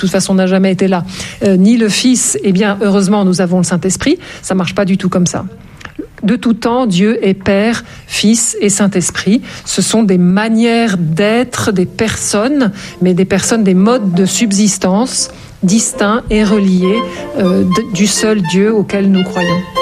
toute façon n'a jamais été là, ni le Fils, eh bien heureusement nous avons le Saint-Esprit. Ça marche pas du tout comme ça. De tout temps, Dieu est Père, Fils et Saint-Esprit. Ce sont des manières d'être, des personnes, mais des personnes, des modes de subsistance distincts et reliés du seul Dieu auquel nous croyons.